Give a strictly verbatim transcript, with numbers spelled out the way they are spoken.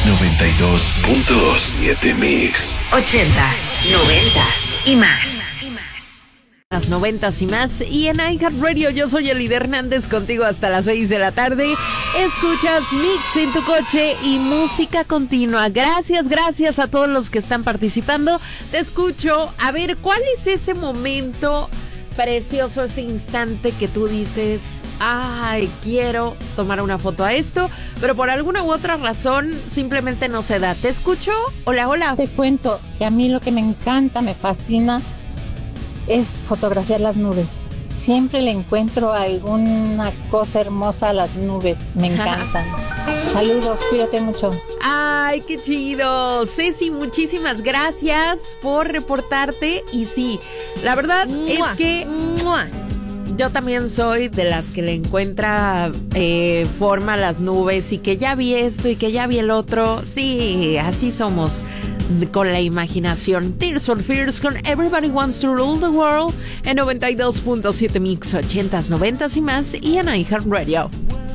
noventa y dos punto siete Mix. Ochentas, noventas y más. Las noventas y más. Y en iHeartRadio, yo soy Elide Hernández, contigo hasta las seis de la tarde. Escuchas Mix en tu coche y música continua. Gracias, gracias a todos los que están participando. Te escucho. A ver, ¿cuál es ese momento precioso, ese instante que tú dices, ay, quiero tomar una foto a esto, pero por alguna u otra razón simplemente no se da? Te escucho. Hola, hola. Te cuento que a mí lo que me encanta, me fascina, es fotografiar las nubes. Siempre le encuentro alguna cosa hermosa a las nubes. Me encantan. Saludos, cuídate mucho. Ay, qué chido. Ceci, muchísimas gracias por reportarte. Y sí, la verdad ¡mua! Es que ¡mua! Yo también soy de las que le encuentra eh, forma a las nubes y que ya vi esto y que ya vi el otro. Sí, así somos con la imaginación. Tears for Fears con Everybody Wants to Rule the World en noventa y dos punto siete Mix, ochentas, noventas y más y en iHeartRadio.